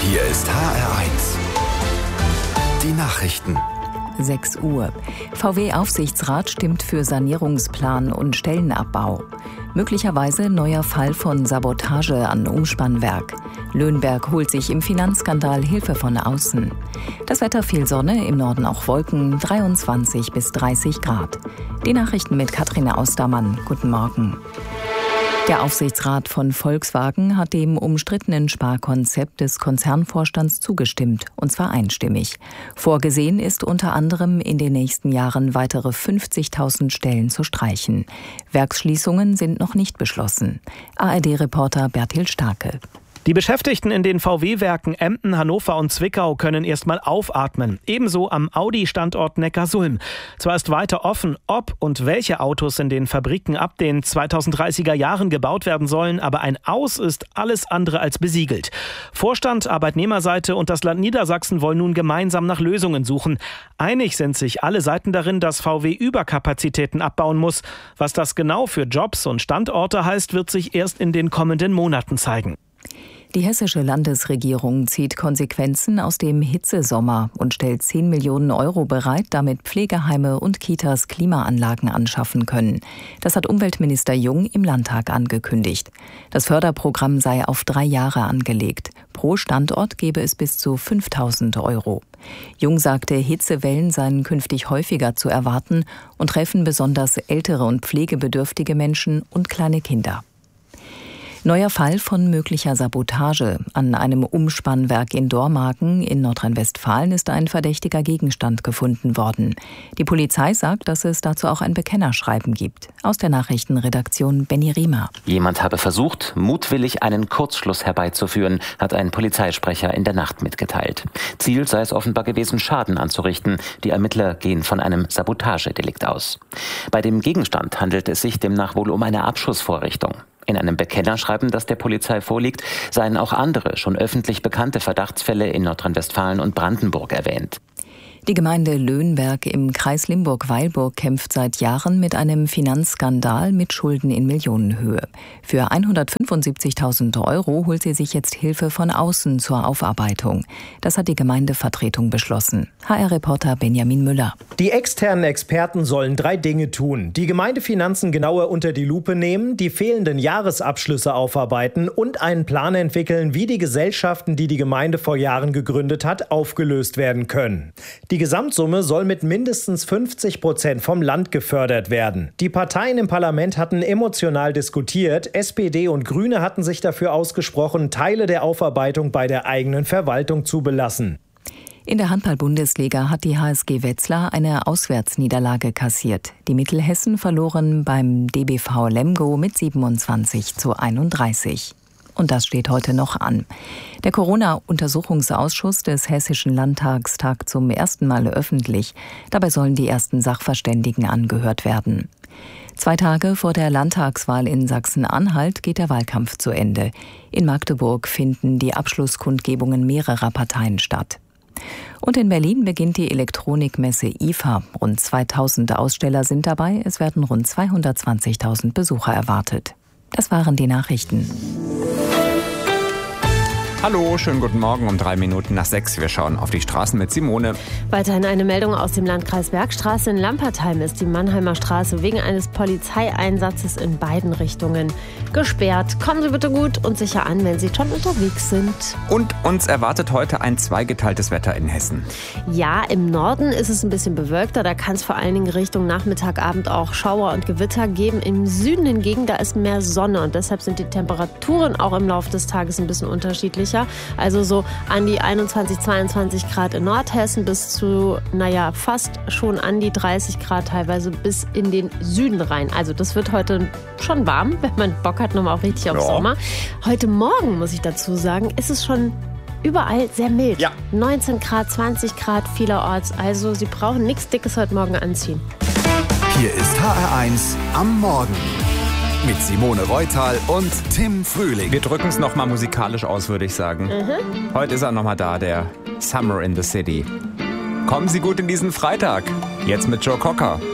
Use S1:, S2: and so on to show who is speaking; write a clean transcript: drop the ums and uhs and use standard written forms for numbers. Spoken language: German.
S1: Hier ist HR1. Die Nachrichten.
S2: 6 Uhr. VW-Aufsichtsrat stimmt für Sanierungsplan und Stellenabbau. Möglicherweise neuer Fall von Sabotage an Umspannwerk. Löhnberg holt sich im Finanzskandal Hilfe von außen. Das Wetter: viel Sonne, im Norden auch Wolken, 23 bis 30 Grad. Die Nachrichten mit Katharina Austermann. Guten Morgen. Der Aufsichtsrat von Volkswagen hat dem umstrittenen Sparkonzept des Konzernvorstands zugestimmt, und zwar einstimmig. Vorgesehen ist unter anderem, in den nächsten Jahren weitere 50.000 Stellen zu streichen. Werksschließungen sind noch nicht beschlossen. ARD-Reporter Bertil Starke.
S3: Die Beschäftigten in den VW-Werken Emden, Hannover und Zwickau können erstmal aufatmen. Ebenso am Audi-Standort Neckarsulm. Zwar ist weiter offen, ob und welche Autos in den Fabriken ab den 2030er Jahren gebaut werden sollen, aber ein Aus ist alles andere als besiegelt. Vorstand, Arbeitnehmerseite und das Land Niedersachsen wollen nun gemeinsam nach Lösungen suchen. Einig sind sich alle Seiten darin, dass VW Überkapazitäten abbauen muss. Was das genau für Jobs und Standorte heißt, wird sich erst in den kommenden Monaten zeigen.
S2: Die hessische Landesregierung zieht Konsequenzen aus dem Hitzesommer und stellt 10 Millionen Euro bereit, damit Pflegeheime und Kitas Klimaanlagen anschaffen können. Das hat Umweltminister Jung im Landtag angekündigt. Das Förderprogramm sei auf 3 Jahre angelegt. Pro Standort gebe es bis zu 5.000 Euro. Jung sagte, Hitzewellen seien künftig häufiger zu erwarten und treffen besonders ältere und pflegebedürftige Menschen und kleine Kinder. Neuer Fall von möglicher Sabotage. An einem Umspannwerk in Dormagen in Nordrhein-Westfalen ist ein verdächtiger Gegenstand gefunden worden. Die Polizei sagt, dass es dazu auch ein Bekennerschreiben gibt. Aus der Nachrichtenredaktion Benny Riemer.
S4: Jemand habe versucht, mutwillig einen Kurzschluss herbeizuführen, hat ein Polizeisprecher in der Nacht mitgeteilt. Ziel sei es offenbar gewesen, Schaden anzurichten. Die Ermittler gehen von einem Sabotagedelikt aus. Bei dem Gegenstand handelt es sich demnach wohl um eine Abschussvorrichtung. In einem Bekennerschreiben, das der Polizei vorliegt, seien auch andere, schon öffentlich bekannte Verdachtsfälle in Nordrhein-Westfalen und Brandenburg erwähnt.
S2: Die Gemeinde Löhnberg im Kreis Limburg-Weilburg kämpft seit Jahren mit einem Finanzskandal mit Schulden in Millionenhöhe. Für 175.000 Euro holt sie sich jetzt Hilfe von außen zur Aufarbeitung. Das hat die Gemeindevertretung beschlossen. HR-Reporter Benjamin Müller.
S5: Die externen Experten sollen 3 Dinge tun: die Gemeindefinanzen genauer unter die Lupe nehmen, die fehlenden Jahresabschlüsse aufarbeiten und einen Plan entwickeln, wie die Gesellschaften, die die Gemeinde vor Jahren gegründet hat, aufgelöst werden können. Die Gesamtsumme soll mit mindestens 50% vom Land gefördert werden. Die Parteien im Parlament hatten emotional diskutiert. SPD und Grüne hatten sich dafür ausgesprochen, Teile der Aufarbeitung bei der eigenen Verwaltung zu belassen.
S2: In der Handball-Bundesliga hat die HSG Wetzlar eine Auswärtsniederlage kassiert. Die Mittelhessen verloren beim DBV Lemgo mit 27:31. Und das steht heute noch an. Der Corona-Untersuchungsausschuss des Hessischen Landtags tagt zum ersten Mal öffentlich. Dabei sollen die ersten Sachverständigen angehört werden. 2 Tage vor der Landtagswahl in Sachsen-Anhalt geht der Wahlkampf zu Ende. In Magdeburg finden die Abschlusskundgebungen mehrerer Parteien statt. Und in Berlin beginnt die Elektronikmesse IFA. Rund 2.000 Aussteller sind dabei. Es werden rund 220.000 Besucher erwartet. Das waren die Nachrichten.
S6: Hallo, schönen guten Morgen um 6:03. Wir schauen auf die Straßen mit Simone.
S7: Weiterhin eine Meldung aus dem Landkreis Bergstraße. In Lampertheim ist die Mannheimer Straße wegen eines Polizeieinsatzes in beiden Richtungen gesperrt. Kommen Sie bitte gut und sicher an, wenn Sie schon unterwegs sind.
S6: Und uns erwartet heute ein zweigeteiltes Wetter in Hessen.
S7: Ja, im Norden ist es ein bisschen bewölkter. Da kann es vor allen Dingen Richtung Nachmittag, Abend auch Schauer und Gewitter geben. Im Süden hingegen, da ist mehr Sonne und deshalb sind die Temperaturen auch im Laufe des Tages ein bisschen unterschiedlich. Also so an die 21, 22 Grad in Nordhessen bis zu, fast schon an die 30 Grad, teilweise bis in den Süden rein. Also das wird heute schon warm, wenn man Bock hat, nochmal auch richtig auf Sommer. Heute Morgen, muss ich dazu sagen, ist es schon überall sehr mild. Ja. 19 Grad, 20 Grad vielerorts. Also Sie brauchen nichts Dickes heute Morgen anziehen.
S1: Hier ist HR1 am Morgen. Mit Simone Reutal und Tim Frühling.
S6: Wir drücken es nochmal musikalisch aus, würde ich sagen. Heute ist er nochmal da, der Summer in the City. Kommen Sie gut in diesen Freitag. Jetzt mit Joe Cocker.